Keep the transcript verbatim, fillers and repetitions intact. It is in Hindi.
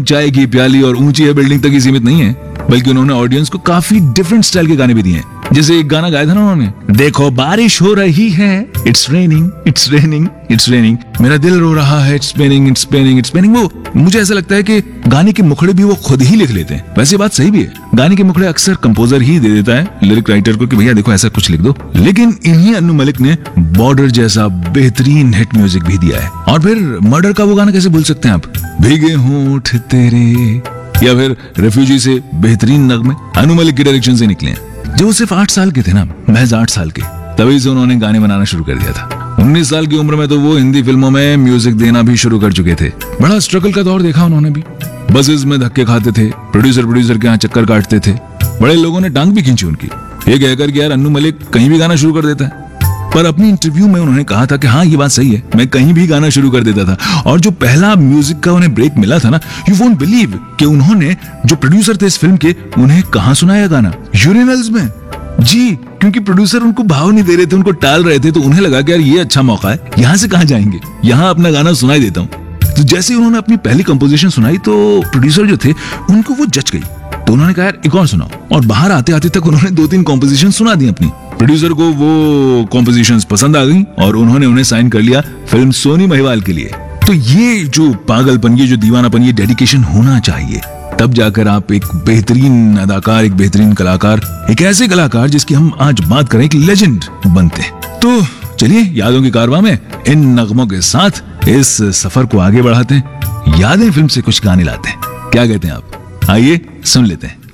चाय की प्याली और ऊंची है बिल्डिंग तक ही सीमित नहीं है, बल्कि उन्होंने ऑडियंस को काफी डिफरेंट स्टाइल के गाने भी दिए हैं। जैसे एक गाना गाया था ना उन्होंने, देखो बारिश हो रही है, it's raining it's raining it's raining, मेरा दिल रो रहा है, it's Penning it's Penning it's Penning. वो मुझे ऐसा लगता है कि गाने के मुखड़े भी वो खुद ही लिख लेते हैं। वैसे बात सही भी है, गाने के मुखड़े अक्सर कंपोजर ही दे देता है लिरिक राइटर को कि भैया देखो ऐसा कुछ लिख दो, लेकिन इन्हीं अन्नू मलिक ने बॉर्डर जैसा बेहतरीन हिट म्यूजिक भी दिया है। और फिर मर्डर का वो गाना कैसे भूल सकते हैं आप, भीगे होंठ तेरे, या फिर रेफ्यूजी से बेहतरीन नगमे अनु मलिक के डायरेक्शन से निकले हैं। जब वो सिर्फ आठ साल के थे ना, महज आठ साल के, तभी से उन्होंने गाने बनाना शुरू कर दिया था। उन्नीस साल की उम्र में तो वो हिंदी फिल्मों में म्यूजिक देना भी शुरू कर चुके थे। बड़ा स्ट्रगल का दौर देखा उन्होंने भी, बसेस में धक्के खाते थे, प्रोड्यूसर प्रोड्यूसर के यहाँ चक्कर काटते थे, बड़े लोगों ने टांग भी खींची उनकी, ये कहकर कि यार अन्नू मलिक कहीं भी गाना शुरू कर देता है। पर अपनी इंटरव्यू में उन्होंने कहा था कि हाँ ये बात सही है, मैं कहीं भी गाना शुरू कर देता था। और जो पहला म्यूजिक का उन्हें ब्रेक मिला था ना, यू वोंट बिलीव कि उन्होंने जो प्रोड्यूसर थे इस फिल्म के, उन्हें कहाँ सुनाया गाना, यूरिनल्स में जी, क्योंकि प्रोड्यूसर उनको भाव नहीं दे रहे थे, उनको टाल रहे थे, तो उन्हें लगा कि यार ये अच्छा मौका है, यहाँ से कहाँ जाएंगे, यहाँ अपना गाना सुनाई देता हूँ। तो जैसे ही उन्होंने अपनी पहली कंपोजिशन सुनाई तो प्रोड्यूसर जो थे उनको वो जच गई, तो उन्होंने कहा यार एक और सुनाओ, और बाहर आते आते तक उन्होंने दो तीन कंपोजिशन सुना दी अपनी। प्रोड्यूसर को वो कंपोजिशंस पसंद आ गई और उन्होंने उन्हें साइन कर लिया फिल्म सोनी महिवाल के लिए। तो ये जो पागलपन, ये जो दीवानापन, ये डेडिकेशन होना चाहिए, तब जाकर आप एक बेहतरीन अदाकार, एक बेहतरीन कलाकार, एक ऐसे कलाकार जिसकी हम आज बात करें कि लेजेंड बनते हैं। तो चलिए यादों की कारवां में इन नगमों के साथ इस सफर को आगे बढ़ाते हैं, यादें फिल्म से कुछ गाने लाते हैं। क्या कहते हैं आप? आइए सुन लेते हैं।